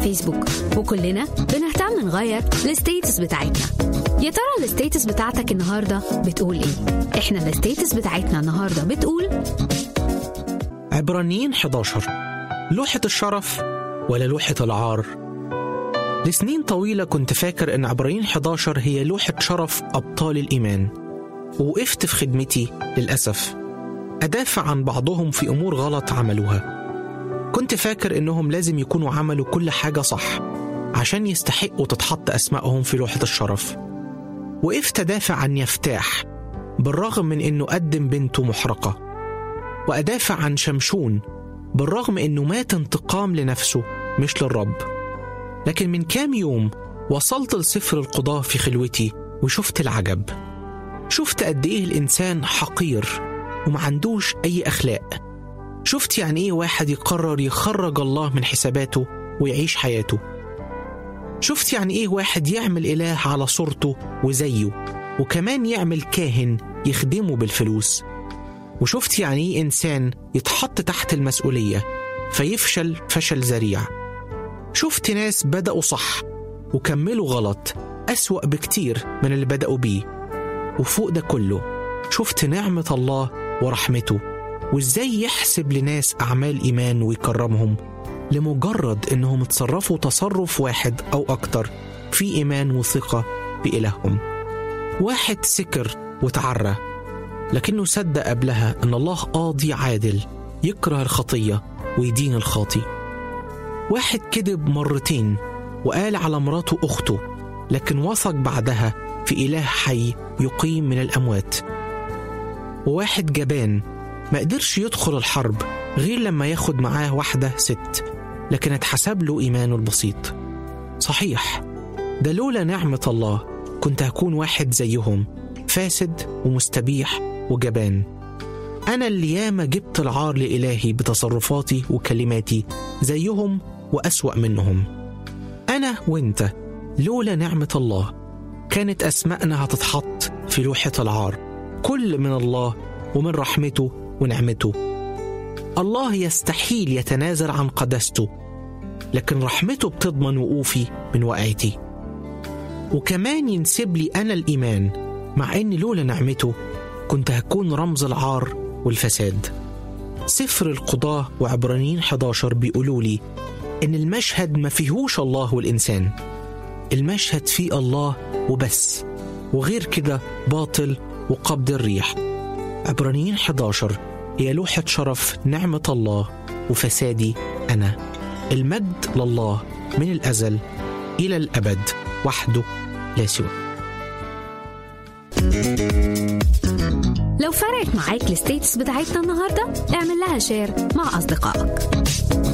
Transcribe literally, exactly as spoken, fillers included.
فيسبوك، وكلنا بنهتم نغير الستيتس بتاعتنا. يا ترى الستيتس بتاعتك النهاردة بتقول ايه؟ احنا الستيتس بتاعتنا النهاردة بتقول عبرانيين إحدى عشر، لوحة الشرف ولا لوحة العار؟ لسنين طويلة كنت فاكر أن عبرانيين إحدى عشر هي لوحة شرف أبطال الإيمان، ووقفت في خدمتي للأسف أدافع عن بعضهم في أمور غلط عملوها. كنت فاكر أنهم لازم يكونوا عملوا كل حاجة صح عشان يستحقوا تتحط أسمائهم في لوحة الشرف. وقفت أدافع عن يفتاح بالرغم من أنه قدم بنته محرقة، وأدافع عن شمشون بالرغم أنه مات انتقام لنفسه مش للرب. لكن من كام يوم وصلت لسفر القضاء في خلوتي وشفت العجب. شفت قد إيه الإنسان حقير ومعندوش أي أخلاق. شفت يعني إيه واحد يقرر يخرج الله من حساباته ويعيش حياته. شفت يعني إيه واحد يعمل إله على صورته وزيه، وكمان يعمل كاهن يخدمه بالفلوس. وشفت يعني إيه إنسان يتحط تحت المسؤولية فيفشل فشل ذريع. شفت ناس بدأوا صح وكملوا غلط أسوأ بكتير من اللي بدأوا بيه. وفوق ده كله شفت نعمة الله ورحمته، وإزاي يحسب لناس أعمال إيمان ويكرمهم لمجرد إنهم تصرفوا تصرف واحد أو أكتر في إيمان وثقة بإلههم. واحد سكر وتعرى لكنه صدق قبلها أن الله قاضي عادل يكره الخطية ويدين الخاطي. واحد كذب مرتين وقال على مراته أخته، لكن وثق بعدها في إله حي يقيم من الأموات. وواحد جبان ما قدرش يدخل الحرب غير لما ياخد معاه واحدة ست، لكن اتحسب له إيمانه البسيط. صحيح ده لولا نعمة الله كنت هكون واحد زيهم، فاسد ومستبيح وجبان. أنا اللي ياما جبت العار لإلهي بتصرفاتي وكلماتي زيهم وأسوأ منهم. أنا وإنت لولا نعمة الله كانت أسماءنا هتتحط في لوحة العار، كل من الله ومن رحمته ونعمته. الله يستحيل يتنازل عن قدسته، لكن رحمته بتضمن وقوفي من وقعتي. وكمان ينسب لي أنا الإيمان، مع أن لولا نعمته كنت هكون رمز العار والفساد. سفر القضاء وعبرانيين إحدى عشر بيقولوا لي إن المشهد ما فيهوش الله والإنسان، المشهد فيه الله وبس، وغير كده باطل وقبض الريح. عبرانيين إحدى عشر هي لوحة شرف نعمة الله وفسادي أنا. المجد لله من الأزل إلى الأبد وحده لا سوى. لو فرقت معاك الستيتس بتاعتنا النهاردة اعمل لها شير مع أصدقائك.